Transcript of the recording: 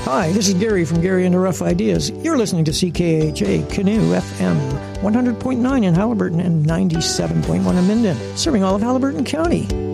Hi, this is Gary from Gary and the Rough Ideas. You're listening to CKHA Canoe FM, 100.9 in Haliburton and 97.1 in Minden, serving all of Haliburton County.